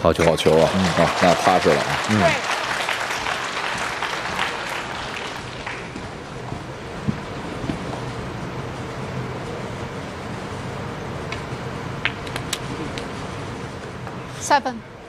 好球，好球啊！啊，那踏实了啊。 7。